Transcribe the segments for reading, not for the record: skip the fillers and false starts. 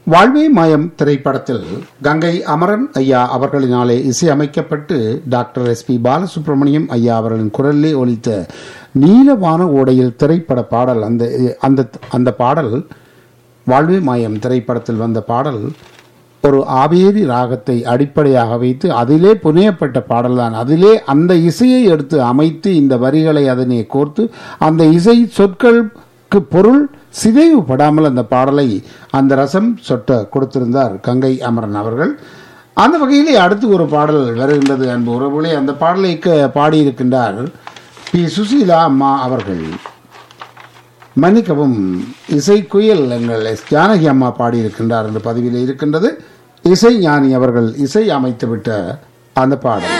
வாழ்வே மாயம் திரைப்படத்தில் கங்கை அமரன் ஐயா அவர்களினாலே இசையமைக்கப்பட்டு டாக்டர் எஸ்.பி. பாலசுப்ரமணியம் ஐயா அவர்களின் குரலிலே ஒலித்த நீலவான ஓடையில் திரைப்பட பாடல். அந்த பாடல் வாழ்வே மாயம் திரைப்படத்தில் வந்த பாடல் ஒரு ஆவேரி ராகத்தை அடிப்படையாக வைத்து அதிலே புனையப்பட்ட பாடல்தான். அதிலே அந்த இசையை எடுத்து அமைத்து இந்த வரிகளை அதனை கோர்த்து அந்த இசை சொற்களுக்கு பொருள் சிதைவுபடாமல் அந்த பாடலை அந்த ரசம் சொட்ட கொடுத்திருந்தார் கங்கை அமரன் அவர்கள். அந்த வகையிலே அடுத்து ஒரு பாடல் வருகின்றது அன்பு உறவுகளே. அந்த பாடலை பாடியிருக்கின்றார் பி. சுசீலா அம்மா அவர்கள். மன்னிக்கவும், இசைக்குயில் எங்கள் எஸ். ஜானகி அம்மா பாடியிருக்கின்றார் என்று பதிவிலே இருக்கின்றது. இசை ஞானி அவர்கள் இசை அமைத்துவிட்ட அந்த பாடல்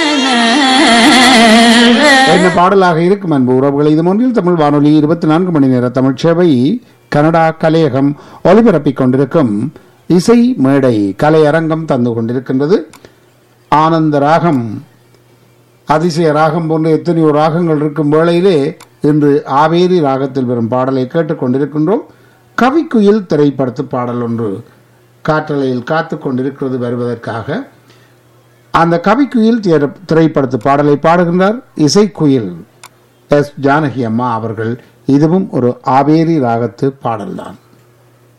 என்ன பாடலாக இருக்கும் அன்பு உறவுகளை? இது ஒன்றில் தமிழ் வானொலி 24 மணி நேர தமிழ் சேவை கனடா கலையகம் ஒலிபரப்பிக் கொண்டிருக்கும் இசை மேடை கலையரங்கம் தந்து கொண்டிருக்கின்றது. ஆனந்த ராகம், அதிசய ராகம் போன்ற எத்தனையோ ராகங்கள் இருக்கும் வேளையிலே இன்று ஆவேரி ராகத்தில் வரும் பாடலை கேட்டுக்கொண்டிருக்கின்றோம். கவிக்குயில் திரைப்படத்து பாடல் ஒன்று காற்றலையில் காத்து கொண்டிருக்கிறது வருவதற்காக. அந்த கவிக்குயில் திரைப்படத்து பாடலை பாடுகின்றார் இசைக்குயில் எஸ். ஜானகி அம்மா அவர்கள். இதுவும் ஒரு ஆவேரி ராகத்து பாடல்தான்.